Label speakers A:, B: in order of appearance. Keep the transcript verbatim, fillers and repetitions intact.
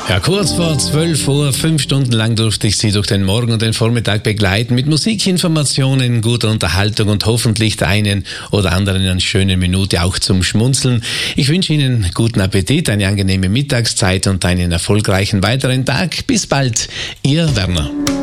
A: Ja, kurz vor zwölf Uhr, fünf Stunden lang durfte ich Sie durch den Morgen und den Vormittag begleiten mit Musikinformationen, guter Unterhaltung und hoffentlich der einen oder anderen eine schöne Minute auch zum Schmunzeln. Ich wünsche Ihnen guten Appetit, eine angenehme Mittagszeit und einen erfolgreichen weiteren Tag. Bis bald, Ihr Werner.